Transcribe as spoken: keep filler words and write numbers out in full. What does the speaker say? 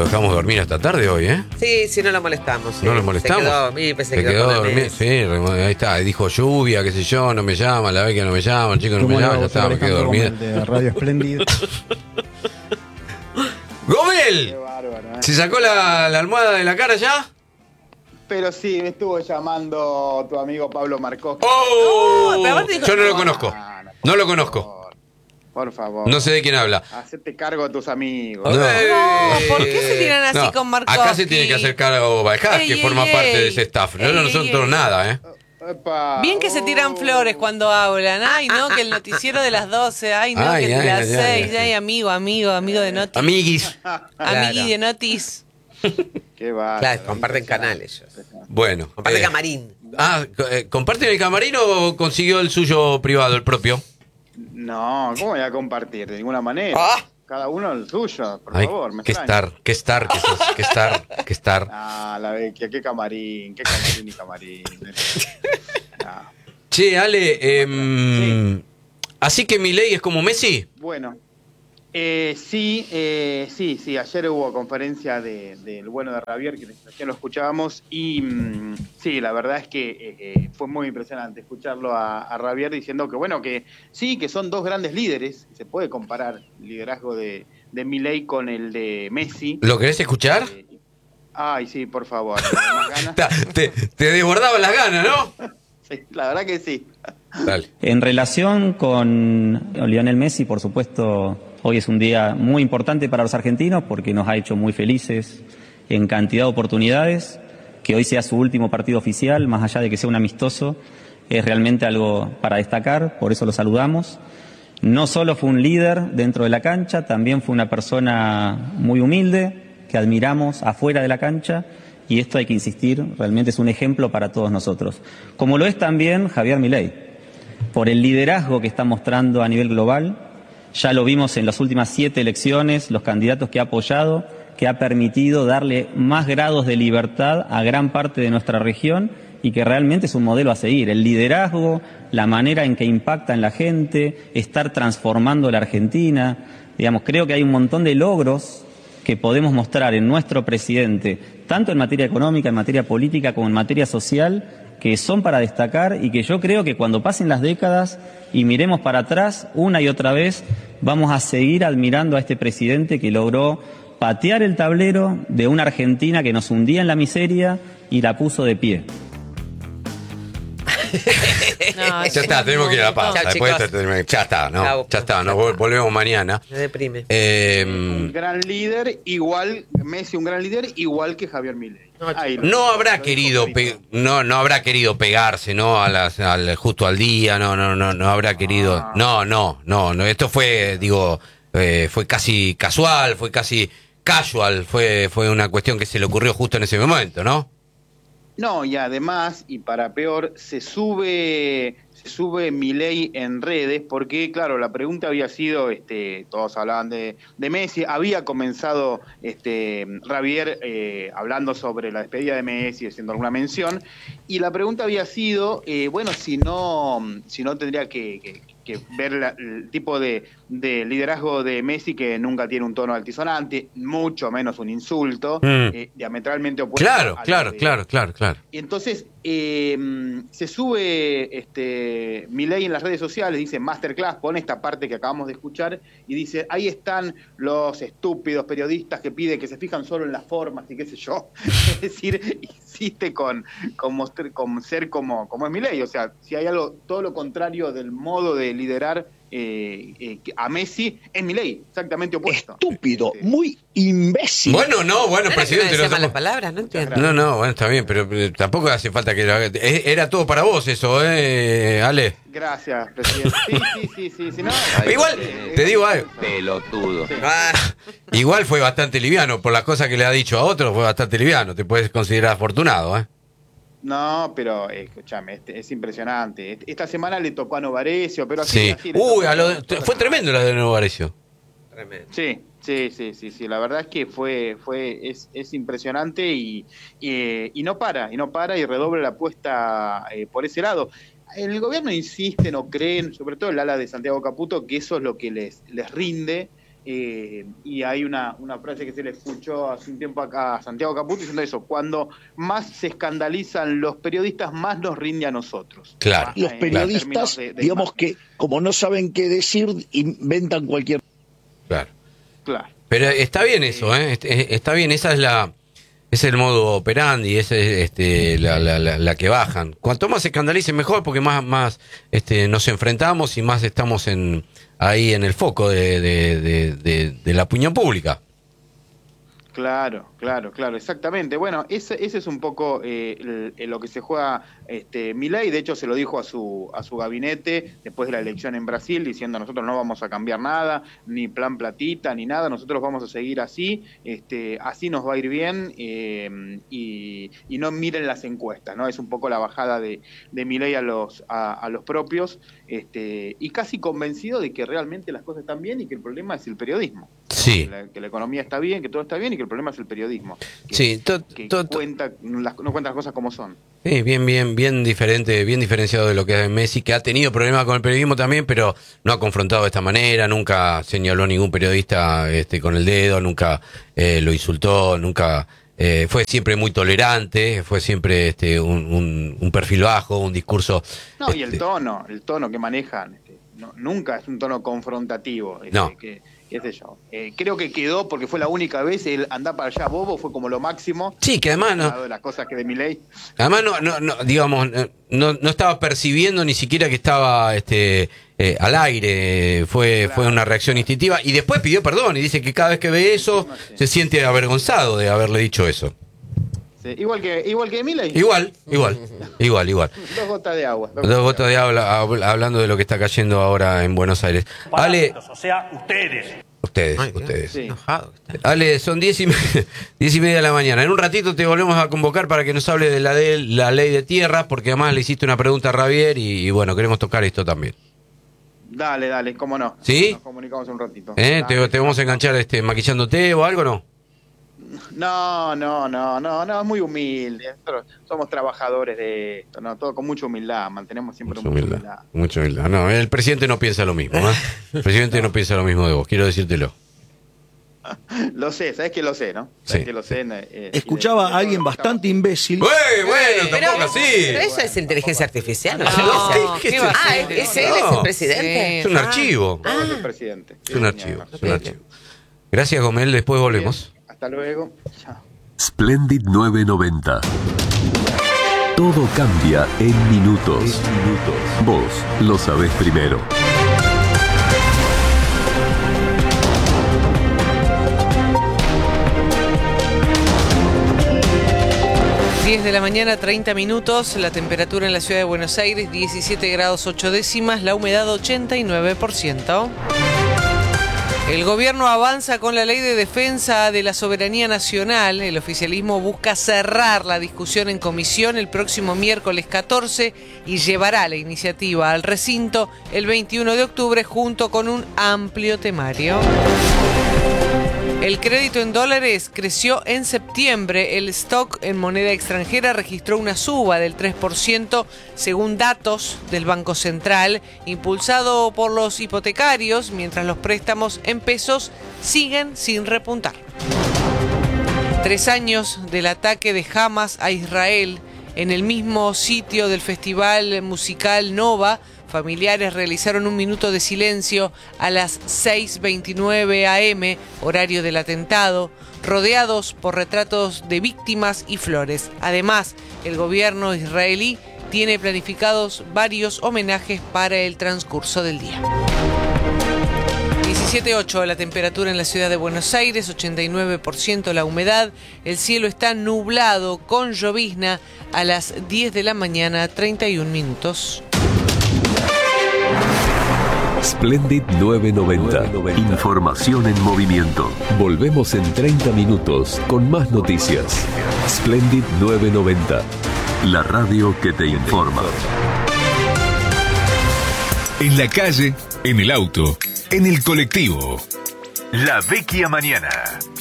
dejamos dormir hasta tarde hoy, ¿eh? Sí, sí, no lo molestamos. Sí. ¿No lo molestamos? Se quedó, a mí pensé Se que quedó quedó dormido, sí, ahí está, dijo lluvia, qué sé yo, no me llama, la vez que no me llama, el chico no me ¿Cómo le llama, hago, ya está, me Alejandro quedo dormida. Gómez, de Radio Espléndido? ¡Gomel! Qué bárbaro, ¿eh? ¿Se sacó la, la almohada de la cara ya? Pero sí, me estuvo llamando tu amigo Pablo Marcos. ¡Oh! No, pero aparte dijo- Yo no lo conozco, Ah, no, por no lo favor, conozco, Por favor. no sé de quién habla. Hacete cargo de tus amigos. No. No, ¿por qué se tiran así No, con Markovsky? acá se tiene que hacer cargo Bajás, que Ey, forma ey, parte ey. de ese staff. No, Ey, no, ey, nosotros ey. nada, ¿eh? Epa, Bien que se tiran oh. flores cuando hablan. Ay, no, que el noticiero de las doce. Ay, no, Ay, que el de ay, las ay, ay, seis. ay. Ay, amigo, amigo, amigo de Notis. Amiguis. Amigui de Notis. Qué bárbaro. Claro, comparten canales ellos. Bueno. Comparte eh, camarín. Ah, eh, ¿comparten el camarín o consiguió el suyo privado, el propio? No, ¿cómo voy a compartir? De ninguna manera. Ah. Cada uno el suyo, por Ay, favor. Me qué extraña. estar, qué estar, qué sos, qué estar, qué estar. Ah, la vecchia, qué camarín, qué camarín y camarín. Ah, Che, Ale, em, así que Milei es como Messi. bueno, eh, sí, eh, sí, sí. Ayer hubo conferencia de- del bueno de Javier, que recién lo escuchábamos, y mm, sí, la verdad es que eh, eh, fue muy impresionante escucharlo a, a Javier diciendo que, bueno, que sí, que son dos grandes líderes. Se puede comparar el liderazgo de, de Milei con el de Messi. ¿Lo querés escuchar? Eh, ay, sí, por favor. ¿me da más ganas? Ta- Te, te desbordaban las ganas, ¿no? Sí, la verdad que sí. Dale. En relación con Lionel Messi, por supuesto, hoy es un día muy importante para los argentinos porque nos ha hecho muy felices en cantidad de oportunidades. Que hoy sea su último partido oficial, más allá de que sea un amistoso, es realmente algo para destacar, por eso lo saludamos. No solo fue un líder dentro de la cancha, también fue una persona muy humilde, que admiramos afuera de la cancha, y esto hay que insistir, realmente es un ejemplo para todos nosotros. Como lo es también Javier Milei, por el liderazgo que está mostrando a nivel global. Ya lo vimos en las últimas siete elecciones, los candidatos que ha apoyado, que ha permitido darle más grados de libertad a gran parte de nuestra región y que realmente es un modelo a seguir. El liderazgo, la manera en que impacta en la gente, estar transformando la Argentina. Digamos, creo que hay un montón de logros que podemos mostrar en nuestro presidente, tanto en materia económica, en materia política, como en materia social, que son para destacar y que yo creo que cuando pasen las décadas y miremos para atrás una y otra vez, vamos a seguir admirando a este presidente que logró patear el tablero de una Argentina que nos hundía en la miseria y la puso de pie. No, Ya está, tenemos que ir a la pausa. Chao, Después chicos. te- ya está, ¿no? Chao. Ya está, nos vol- volvemos mañana. Me deprime. Un Eh, gran líder, igual, Messi un gran líder, igual que Javier Milei. No, Ahí lo- no habrá lo querido dijo pe- clarito. no no habrá querido pegarse, ¿no? A las, al, justo al día, no no no no habrá querido. Ah. No, no, no, no, esto fue digo eh, fue casi casual, fue casi casual, fue fue una cuestión que se le ocurrió justo en ese momento, ¿no? No, y además, y para peor, se sube se sube Milei en redes, porque claro, la pregunta había sido, este, todos hablaban de, de Messi, había comenzado este Javier eh, hablando sobre la despedida de Messi, haciendo alguna mención, y la pregunta había sido, eh, bueno, si no, si no tendría que, que- que ver la- el tipo de, de liderazgo de Messi, que nunca tiene un tono altisonante, mucho menos un insulto, Mm. eh, diametralmente opuesto. Claro, a lo claro, de- claro, claro, claro. y entonces eh, se sube este Milei en las redes sociales, dice Masterclass, pone esta parte que acabamos de escuchar y dice, ahí están los estúpidos periodistas que piden que se fijan solo en las formas y qué sé yo. Es decir, insiste con, con, mostrar- con ser como, como es Milei. O sea, si hay algo, todo lo contrario del modo de liderar eh, eh, a Messi, es Milei, exactamente opuesto. Estúpido, Este, muy imbécil. Bueno, no, bueno, ¿No era que no presidente, decía no malas estamos- palabras? No entiendo. No, no, bueno, está bien, pero eh, tampoco hace falta que lo haga. Eh, Era todo para vos eso, ¿eh, Ale? Gracias, presidente. Sí, sí, sí, sí. sí, no, Igual, eh, te digo algo. Pelotudo. Ah, Igual fue bastante liviano, por las cosas que le ha dicho a otros, fue bastante liviano. Te puedes considerar afortunado, ¿eh? No, pero eh, escúchame, este, es impresionante. Est- Esta semana le tocó a Novarecio, pero así, Sí. así le Uy, tocó a lo de- todas fue las- tremendo la de Nuevo Varecio. tremendo. Sí, sí, sí, sí, sí. La verdad es que fue, fue, es, es impresionante y, y, y no para, y no para y redobla la apuesta eh, por ese lado. El gobierno insiste, no creen, sobre todo el ala de Santiago Caputo, que eso es lo que les, les rinde. Eh, y hay una, una frase que se le escuchó hace un tiempo acá a Santiago Caputo diciendo eso: cuando más se escandalizan los periodistas, más nos rinde a nosotros. Claro. Los periodistas, de, de digamos imagen. que como no saben qué decir, inventan cualquier... Claro. Claro. Pero está bien eso, ¿eh? Está bien, esa es la... Es el modo operandi, esa es este, la, la, la, la que bajan. Cuanto más se escandalicen, mejor, porque más, más este, nos enfrentamos y más estamos en ahí en el foco de, de, de, de, de la opinión pública. Claro, claro, claro, exactamente. Bueno, ese, ese es un poco eh, el, el, lo que se juega este, Milei. De hecho, se lo dijo a su a su gabinete después de la elección en Brasil, diciendo: nosotros no vamos a cambiar nada, ni plan platita, ni nada, nosotros vamos a seguir así, este, así nos va a ir bien, eh, y, y no miren las encuestas, ¿no? Es un poco la bajada de, de Milei a los, a, a los propios, este, y casi convencido de que realmente las cosas están bien y que el problema es el periodismo. Sí. Que la, que la economía está bien, que todo está bien y que el problema es el periodismo. Que, Sí, to, que to, to, cuenta, las, no cuenta las cosas como son. Sí, bien, bien, bien diferente, bien diferenciado de lo que es Messi, que ha tenido problemas con el periodismo también, pero no ha confrontado de esta manera, nunca señaló a ningún periodista este, con el dedo, nunca eh, lo insultó, nunca eh, fue siempre muy tolerante, fue siempre este, un, un, un perfil bajo, un discurso. No, este, y el tono, el tono que manejan, este, no, nunca es un tono confrontativo. Este, no. Que, qué sé yo. Eh, creo que quedó porque fue la única vez, el andar para allá bobo fue como lo máximo. Sí, que además no. De las cosas que de Milei. Además no, no, no digamos, no, no estaba percibiendo ni siquiera que estaba este eh, al aire, fue, claro. Fue una reacción instintiva y después pidió perdón y dice que cada vez que ve eso sí, sí. se siente avergonzado de haberle dicho eso. Sí, igual que igual que Milei. Igual, igual, igual, igual. Dos gotas de agua. Dos, dos gotas de agua hablando de lo que está cayendo ahora en Buenos Aires. Ale, o sea, ustedes. Ustedes, Ay, ustedes. Sí. Ale, son diez y, media, diez y media de la mañana. En un ratito te volvemos a convocar para que nos hable de la, de, la ley de tierras, porque además le hiciste una pregunta a Javier y, y bueno, queremos tocar esto también. Dale, dale, cómo no. ¿Sí? Nos comunicamos un ratito. ¿Eh? ¿Te, ¿Te vamos a enganchar este, maquillándote o algo, no? No, no, no, no, no, es muy humilde. Nosotros somos trabajadores de esto, no, todo con mucha humildad, mantenemos siempre mucha humildad. humildad. Mucha humildad. No, el presidente no piensa lo mismo, ¿eh? El presidente no. no piensa lo mismo de vos, quiero decírtelo. Lo sé, sabes que lo sé, ¿no? Sabes sí. que lo sé. Eh, Escuchaba de, de a alguien bastante estaba... imbécil. Bueno, bueno, pero, tampoco así. Pero eso es inteligencia artificial, ¿no? No, no, ¿qué ah, ¿es él, es el presidente? Sí. Es un archivo. Ah. Es el presidente. Es un archivo, es un archivo. Gracias, Gomel, después volvemos. Bien. Hasta luego. Chao. Splendid nueve noventa. Todo cambia en minutos. minutos. Vos lo sabés primero. diez de la mañana, treinta minutos, la temperatura en la ciudad de Buenos Aires, diecisiete grados ocho décimas, la humedad ochenta y nueve por ciento. El gobierno avanza con la ley de defensa de la soberanía nacional. El oficialismo busca cerrar la discusión en comisión el próximo miércoles catorce y llevará la iniciativa al recinto el veintiuno de octubre junto con un amplio temario. El crédito en dólares creció en septiembre. El stock en moneda extranjera registró una suba del tres por ciento según datos del Banco Central, impulsado por los hipotecarios, mientras los préstamos en pesos siguen sin repuntar. Tres años del ataque de Hamas a Israel. En el mismo sitio del festival musical Nova, familiares realizaron un minuto de silencio a las seis veintinueve a eme, horario del atentado, rodeados por retratos de víctimas y flores. Además, el gobierno israelí tiene planificados varios homenajes para el transcurso del día. diecisiete ocho la temperatura en la ciudad de Buenos Aires, ochenta y nueve por ciento la humedad, el cielo está nublado con llovizna a las diez de la mañana, treinta y un minutos. Splendid nueve noventa. Información en movimiento. Volvemos en treinta minutos con más noticias. Splendid nueve noventa. La radio que te informa. En la calle, en el auto, en el colectivo. La Vecchia Mañana.